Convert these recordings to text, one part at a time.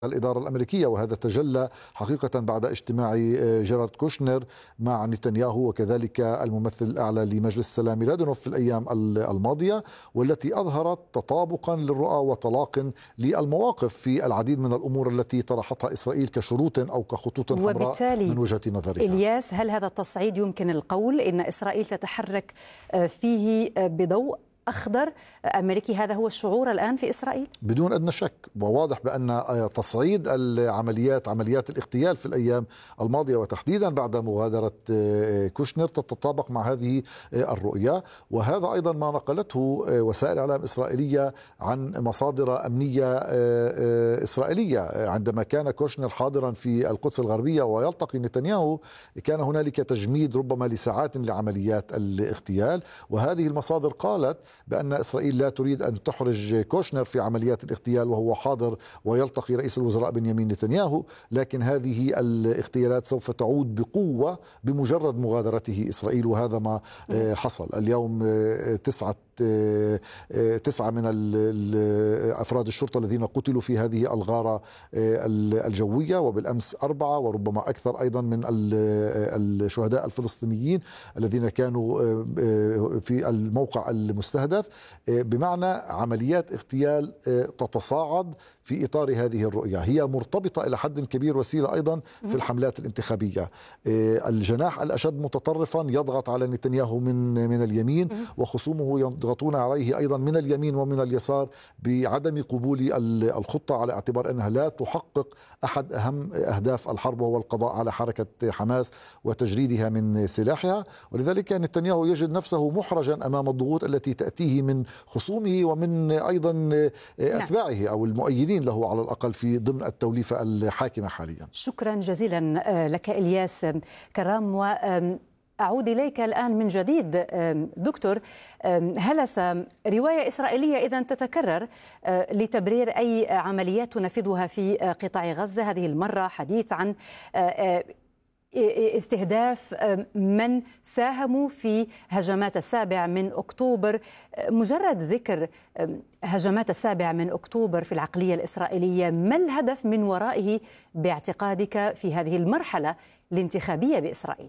الإدارة الأمريكية، وهذا تجلى حقيقة بعد اجتماع جيرارد كوشنر مع نتنياهو وكذلك الممثل الأعلى لمجلس السلام لادنوف في الأيام الماضية، والتي أظهرت تطابقا للرؤى وطلاق للمواقف في العديد من الأمور التي طرحتها إسرائيل كشروط أو كخطوط حمراء من وجهة نظرها. إلياس، هل هذا التصعيد يمكن القول إن إسرائيل تتحرك فيه بضوء أخضر أمريكي؟ هذا هو الشعور الآن في إسرائيل بدون أدنى شك، وواضح بأن تصعيد عمليات الاغتيال في الأيام الماضية وتحديدا بعد مغادرة كوشنر تتطابق مع هذه الرؤية. وهذا أيضا ما نقلته وسائل إعلام إسرائيلية عن مصادر أمنية إسرائيلية. عندما كان كوشنر حاضرا في القدس الغربية ويلتقي نتنياهو، كان هنالك تجميد ربما لساعات لعمليات الاغتيال، وهذه المصادر قالت بأن إسرائيل لا تريد أن تحرج كوشنر في عمليات الاغتيال وهو حاضر ويلتقي رئيس الوزراء بنيامين نتنياهو، لكن هذه الاغتيالات سوف تعود بقوة بمجرد مغادرته إسرائيل، وهذا ما حصل اليوم. تسعة من أفراد الشرطة الذين قتلوا في هذه الغارة الجوية، وبالأمس 4 وربما أكثر أيضا من الشهداء الفلسطينيين الذين كانوا في الموقع المستهدف. بمعنى عمليات اغتيال تتصاعد في إطار هذه الرؤية، هي مرتبطة إلى حد كبير وسيلة أيضا في الحملات الانتخابية. الجناح الأشد متطرفا يضغط على نتنياهو من اليمين، وخصومه يضغطون عليه أيضا من اليمين ومن اليسار بعدم قبول الخطة، على اعتبار أنها لا تحقق أحد أهم أهداف الحرب، وهو القضاء على حركة حماس وتجريدها من سلاحها. ولذلك نتنياهو يجد نفسه محرجا أمام الضغوط التي تأتيه من خصومه ومن أيضا أتباعه أو المؤيدين له على الأقل في ضمن التوليفة الحاكمة حاليا. شكرا جزيلا لك إلياس كرام. وأعود إليك الآن من جديد دكتور هلس، رواية إسرائيلية إذن تتكرر لتبرير أي عمليات تنفذها في قطاع غزة، هذه المرة حديث عن استهداف من ساهموا في هجمات 7 من أكتوبر. مجرد ذكر هجمات 7 من أكتوبر في العقلية الإسرائيلية، ما الهدف من ورائه باعتقادك في هذه المرحلة الانتخابية بإسرائيل؟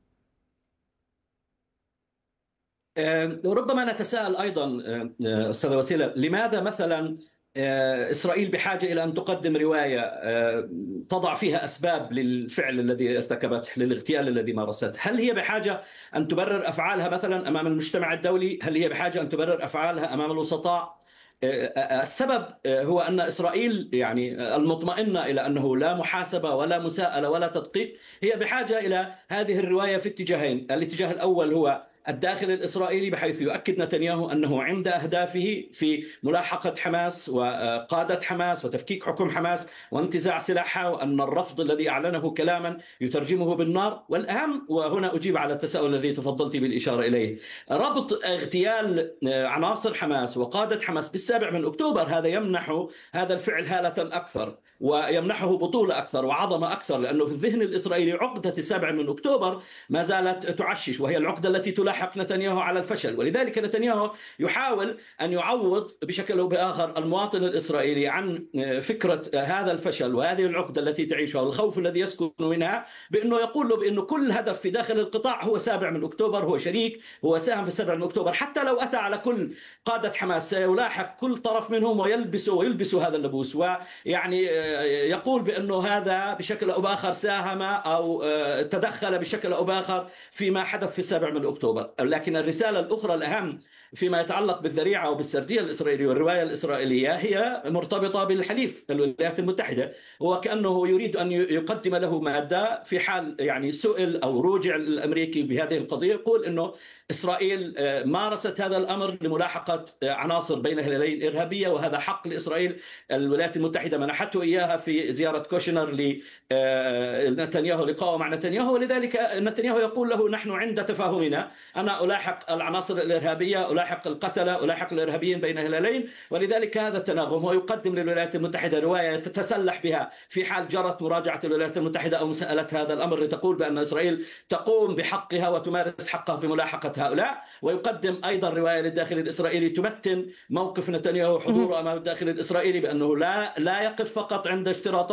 ربما نتساءل أيضا أستاذ وسيلة، لماذا مثلا إسرائيل بحاجة إلى أن تقدم رواية تضع فيها أسباب للفعل الذي ارتكبته، للاغتيال الذي مارسته؟ هل هي بحاجة أن تبرر أفعالها مثلا أمام المجتمع الدولي؟ هل هي بحاجة أن تبرر أفعالها أمام الوسطاء؟ السبب هو أن إسرائيل يعني المطمئنة إلى أنه لا محاسبة ولا مساءلة ولا تدقيق، هي بحاجة إلى هذه الرواية في اتجاهين. الاتجاه الأول هو الداخل الإسرائيلي، بحيث يؤكد نتنياهو أنه عند أهدافه في ملاحقة حماس وقادة حماس وتفكيك حكم حماس وانتزاع سلاحها، وأن الرفض الذي أعلنه كلاما يترجمه بالنار. والأهم، وهنا أجيب على التساؤل الذي تفضلت بالإشارة إليه، ربط اغتيال عناصر حماس وقادة حماس بالسابع من أكتوبر، هذا يمنح هذا الفعل هالة أكثر ويمنحه بطولة أكثر وعظمة أكثر، لأنه في الذهن الإسرائيلي عقدة 7 من أكتوبر ما زالت تعشش، وهي العقدة التي تلاحق نتنياهو على الفشل. ولذلك نتنياهو يحاول أن يعوض بشكل أو بآخر المواطن الإسرائيلي عن فكرة هذا الفشل وهذه العقدة التي تعيشها والخوف الذي يسكن منها، بأنه يقول له بأنه كل هدف في داخل القطاع هو 7 من أكتوبر، هو شريك، هو ساهم في 7 من أكتوبر. حتى لو أتى على كل قادة حماس سيلاحق كل طرف منهم ويلبس هذا اللبوس، ويعني يقول بأنه هذا بشكل أو بآخر ساهم أو تدخل بشكل أو بآخر فيما حدث في 7 من أكتوبر. لكن الرسالة الأخرى الأهم فيما يتعلق بالذريعة وبالسردية الإسرائيلية والرواية الإسرائيلية هي مرتبطة بالحليف الولايات المتحدة. هو كأنه يريد أن يقدم له مادة في حال يعني سئل أو روجع الأمريكي بهذه القضية، يقول أنه إسرائيل مارست هذا الأمر لملاحقة عناصر بين هلالين إرهابية، وهذا حق لإسرائيل. الولايات المتحدة منحته إياها في زيارة كوشنر لنتنياهو، لقاءه مع نتنياهو. ولذلك نتنياهو يقول له نحن عند تفاهمنا، أنا ألاحق العناصر الإرهابية، ألاحق القتلة، ألاحق الإرهابيين بين هلالين. ولذلك هذا التناغم هو يقدم للولايات المتحدة رواية تتسلح بها في حال جرت مراجعة الولايات المتحدة أو مسألة هذا الأمر، لتقول بأن إسرائيل تقوم بحقها وتمارس حقها في ملاحقة هؤلاء. ويقدم أيضا رواية للداخل الإسرائيلي تمتن موقف نتنياهو، حضوره أمام الداخل الإسرائيلي، بأنه لا يقف فقط عند اشتراطات